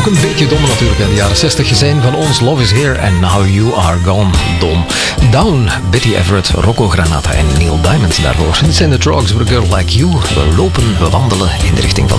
Ook een beetje dom natuurlijk. In de jaren 60 zijn van ons Love is Here and Now You Are Gone. Dom. Down, Betty Everett, Rocco Granata en Neil Diamond daarvoor. Dit zijn de Trogs, With a Girl Like You. We lopen, we wandelen in de richting van